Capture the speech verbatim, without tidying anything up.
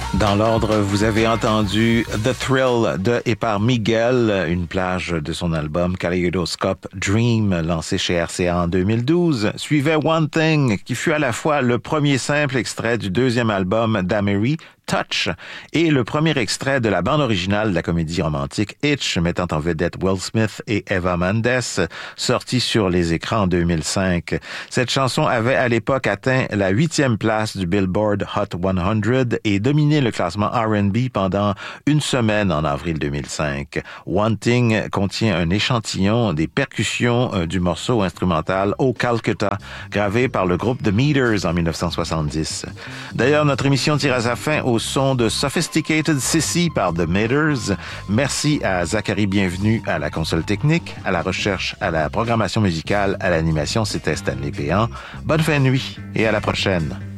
Dans l'ordre, vous avez entendu The Thrill de et par Miguel, une plage de son album Kaleidoscope Dream, lancé chez R C A en deux mille douze. Suivait One Thing, qui fut à la fois le premier simple extrait du deuxième album d'Amery, Touch, et le premier extrait de la bande originale de la comédie romantique Hitch, mettant en vedette Will Smith et Eva Mendes, sortie sur les écrans en deux mille cinq. Cette chanson avait à l'époque atteint la huitième place du Billboard Hot cent et dominé le classement R and B pendant une semaine en avril deux mille cinq. One Thing contient un échantillon des percussions du morceau instrumental Oh Calcutta, gravé par le groupe The Meters en dix-neuf cent soixante-dix. D'ailleurs, notre émission tire à sa fin au son de Sophisticated Sissy par The Meters. Merci à Zachary Bienvenu à la console technique, à la recherche, à la programmation musicale, à l'animation. C'était Stanley Péan. Bonne fin de nuit et à la prochaine.